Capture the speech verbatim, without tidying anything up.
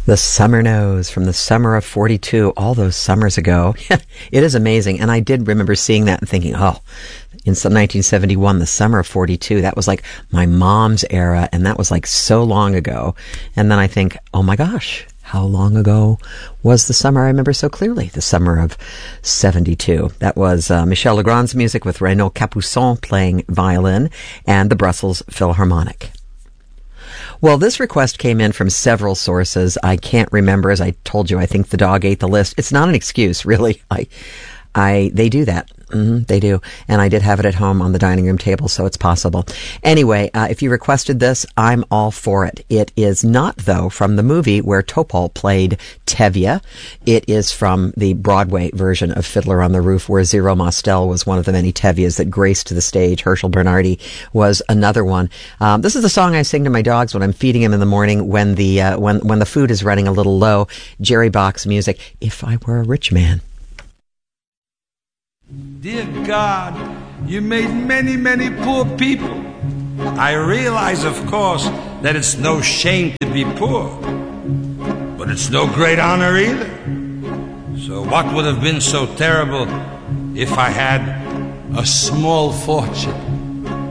The Summer Nose from the summer of forty-two, all those summers ago. It is amazing. And I did remember seeing that and thinking, oh, in nineteen seventy-one, the summer of forty-two, that was like my mom's era, and that was like so long ago. And then I think, oh my gosh, how long ago was the summer I remember so clearly? The summer of seventy-two. That was uh, Michel Legrand's music with Renaud Capuçon playing violin and the Brussels Philharmonic. Well, this request came in from several sources. I can't remember. As I told you, I think the dog ate the list. It's not an excuse, really. I, I, they do that. Mm-hmm, they do. And I did have it at home on the dining room table, so it's possible. Anyway, uh, if you requested this, I'm all for it. It is not, though, from the movie where Topol played Tevye. It is from the Broadway version of Fiddler on the Roof, where Zero Mostel was one of the many Tevyes that graced the stage. Herschel Bernardi was another one. Um, this is the song I sing to my dogs when I'm feeding them in the morning when the uh, when when the food is running a little low. Jerry Bach's music, If I Were a Rich Man. Dear God, you made many, many poor people. I realize, of course, that it's no shame to be poor, but it's no great honor either. So what would have been so terrible if I had a small fortune?